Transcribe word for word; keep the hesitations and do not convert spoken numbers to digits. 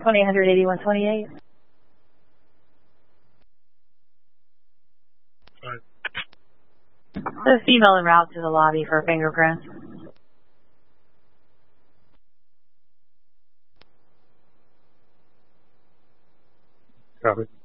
twenty-eight hundred eighty-one twenty-eight. Right. The female en route to the lobby for fingerprints. Copy.